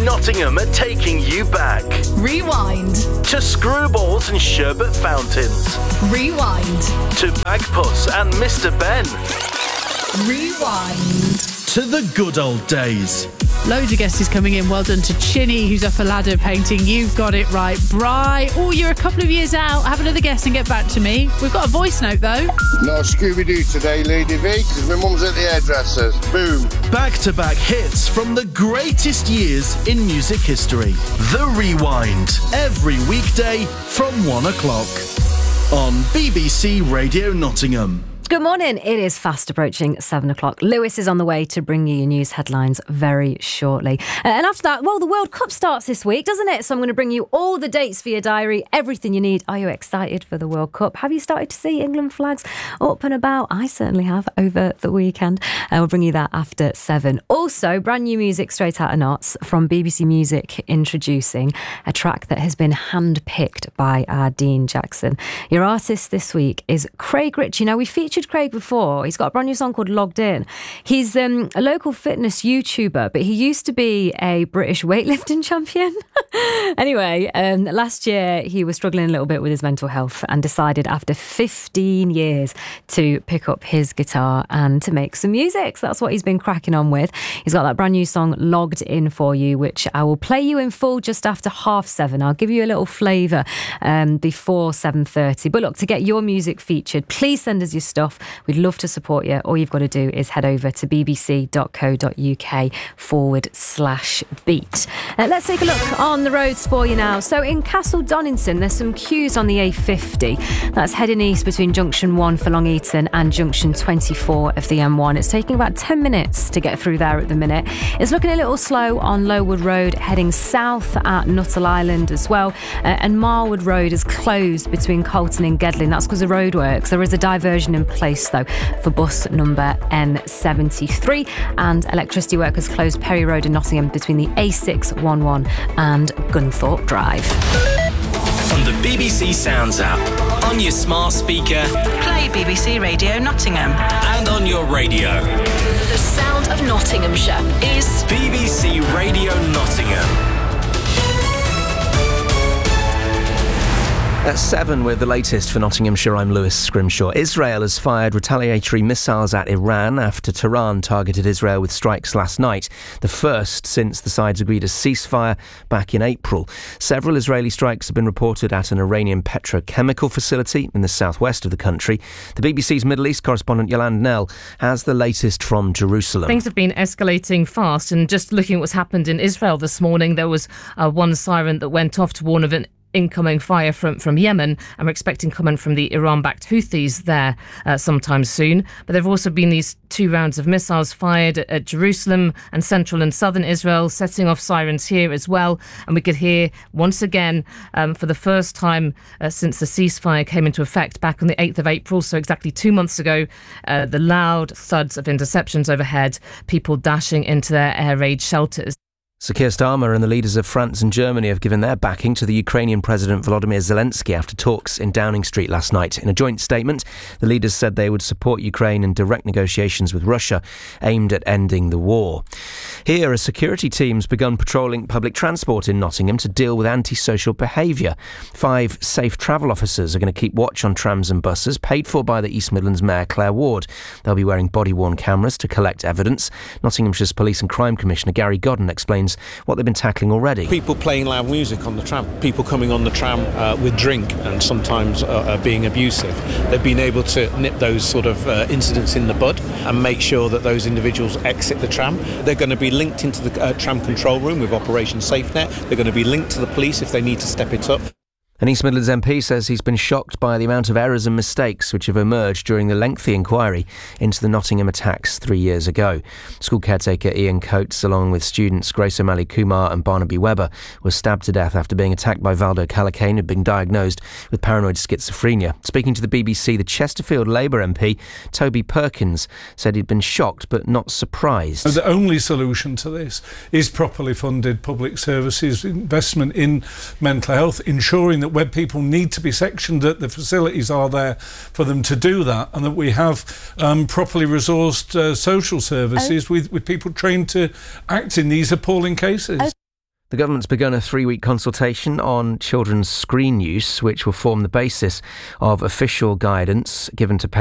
Nottingham are taking you back. Rewind. To Screwballs and Sherbet Fountains. Rewind. To Bagpuss and Mr. Ben. Rewind. To the good old days. Loads of guests coming in. Well done to Chinny, who's up a ladder painting. You've got it right. Bri, oh, you're a couple of years out. Have another guess and get back to me. We've got a voice note, though. No Scooby-Doo today, Lady V, because my mum's at the hairdresser's. Boom. Back-to-back hits from the greatest years in music history. The Rewind. Every weekday from 1 o'clock. On BBC Radio Nottingham. Good morning. It is fast approaching 7 o'clock. Lewis is on the way to bring you your news headlines very shortly. And after that, well, the World Cup starts this week, doesn't it? So I'm going to bring you all the dates for your diary, everything you need. Are you excited for the World Cup? Have you started to see England flags up and about? I certainly have over the weekend. We'll bring you that after 7. Also, brand new music straight out of Knots from BBC Music, introducing a track that has been handpicked by our Dean Jackson. Your artist this week is Craig Ritchie. Now, we featured Craig before. He's got a brand new song called Logged In. He's a local fitness YouTuber, but he used to be a British weightlifting champion. Anyway, last year he was struggling a little bit with his mental health and decided after 15 years to pick up his guitar and to make some music. So that's what he's been cracking on with. He's got that brand new song Logged In for you, which I will play you in full just after 7:30. I'll give you a little flavour before 7:30. But look, to get your music featured, please send us your stuff. We'd love to support you. All you've got to do is head over to bbc.co.uk/beat. Let's take a look on the roads for you now. So in Castle Donington, there's some queues on the A50. That's heading east between Junction 1 for Long Eaton and Junction 24 of the M1. It's taking about 10 minutes to get through there at the minute. It's looking a little slow on Lowood Road, heading south at Nuttall Island as well. And Marwood Road is closed between Colton and Gedling. That's because of roadworks. There is a diversion in place though for bus number N73, and electricity workers closed Perry Road in Nottingham between the A611 and Gunthorpe Drive. On the BBC Sounds app, on your smart speaker, play BBC Radio Nottingham, and on your radio. The sound of Nottinghamshire is BBC Radio Nottingham. At 7 with the latest for Nottinghamshire, I'm Lewis Scrimshaw. Israel has fired retaliatory missiles at Iran after Tehran targeted Israel with strikes last night, the first since the sides agreed a ceasefire back in April. Several Israeli strikes have been reported at an Iranian petrochemical facility in the southwest of the country. The BBC's Middle East correspondent Yolande Nell has the latest from Jerusalem. Things have been escalating fast, and just looking at what's happened in Israel this morning, there was one siren that went off to warn of an incoming fire from Yemen, and we're expecting comment from the Iran-backed Houthis there sometime soon. But there have also been these 2 rounds of missiles fired at Jerusalem and central and southern Israel, setting off sirens here as well. And we could hear once again, for the first time since the ceasefire came into effect back on the 8th of April, so exactly 2 months ago, the loud thuds of interceptions overhead, people dashing into their air raid shelters. Sir Keir Starmer and the leaders of France and Germany have given their backing to the Ukrainian President Volodymyr Zelensky after talks in Downing Street last night. In a joint statement, the leaders said they would support Ukraine in direct negotiations with Russia aimed at ending the war. Here, a security team's begun patrolling public transport in Nottingham to deal with antisocial behaviour. 5 safe travel officers are going to keep watch on trams and buses, paid for by the East Midlands Mayor Claire Ward. They'll be wearing body-worn cameras to collect evidence. Nottinghamshire's Police and Crime Commissioner Gary Godden explains what they've been tackling already. People playing loud music on the tram, people coming on the tram with drink and sometimes being abusive. They've been able to nip those sort of incidents in the bud and make sure that those individuals exit the tram. They're going to be linked into the tram control room with Operation SafeNet. They're going to be linked to the police if they need to step it up. An East Midlands MP says he's been shocked by the amount of errors and mistakes which have emerged during the lengthy inquiry into the Nottingham attacks 3 years ago. School caretaker Ian Coates, along with students Grace O'Malley Kumar and Barnaby Webber, was stabbed to death after being attacked by Valdo Calacane, who'd been diagnosed with paranoid schizophrenia. Speaking to the BBC, the Chesterfield Labour MP, Toby Perkins, said he'd been shocked but not surprised. The only solution to this is properly funded public services, investment in mental health, ensuring that where people need to be sectioned, that the facilities are there for them to do that, and that we have properly resourced social services with people trained to act in these appalling cases. The government's begun a 3-week consultation on children's screen use, which will form the basis of official guidance given to parents